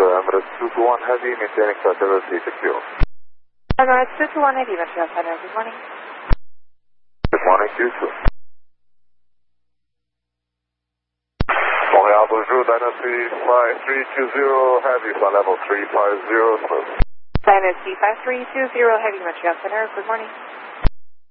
Emirates 221 Heavy, maintaining flight level 360. Emirates 221 Heavy, Montreal Center, good morning. Good morning to you too. Montreal, bonjour, Dino 35320 Heavy, flight level 350, smooth. Dino 35320 Heavy, Montreal Center, good morning.